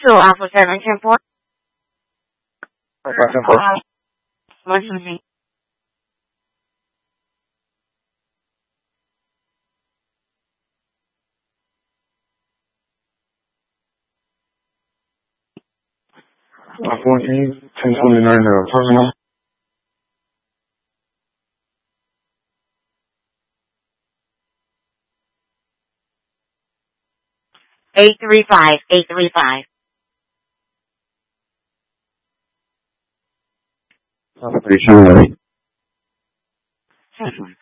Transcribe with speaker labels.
Speaker 1: to Alpha 710-4. Listen to me.
Speaker 2: Alpha 1029 terminal.
Speaker 1: 835.
Speaker 2: Operation ready.